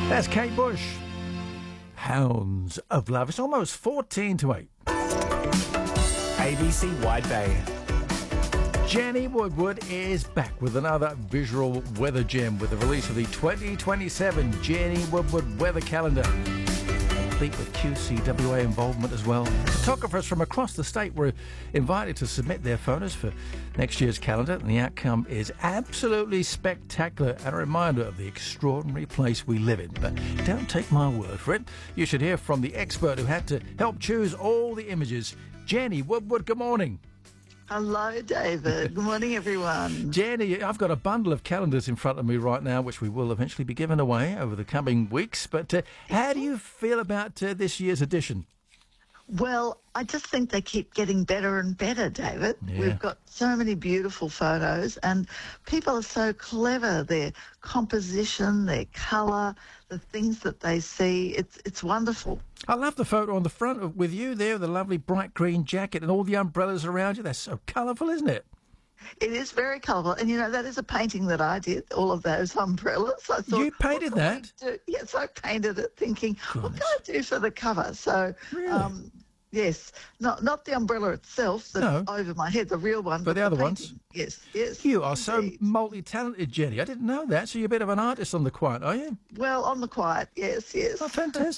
That's Kate Bush. Hounds of Love. It's almost 14 to 8. ABC Wide Bay. Jenny Woodward is back with another visual weather gem with the release of the 2027 Jenny Woodward weather calendar. Complete with QCWA involvement as well. Photographers from across the state were invited to submit their photos for next year's calendar, and the outcome is absolutely spectacular and a reminder of the extraordinary place we live in. But don't take my word for it. You should hear from the expert who had to help choose all the images. Jenny Woodward, good morning. Hello, David. Good morning, everyone. Jenny, I've got a bundle of calendars in front of me right now, which we will eventually be giving away over the coming weeks. But how do you feel about this year's edition? Well, I just think they keep getting better and better, David. Yeah. We've got so many beautiful photos, and people are so clever. Their composition, their colour, the things that they see, it's wonderful. I love the photo on the front with you there, the lovely bright green jacket and all the umbrellas around you. That's so colourful, isn't it? It is very colourful, and that is a painting that I did, all of those umbrellas. I thought, You painted that? Yes, I painted it thinking, what Goodness. can I do for the cover? So, Really? yes, not the umbrella itself that's No. over my head, the real one. But the other ones? painting. Yes. You are so indeed. multi-talented, Jenny. I didn't know that. So you're a bit of an artist on the quiet, are you? Well, on the quiet, yes. Oh, fantastic.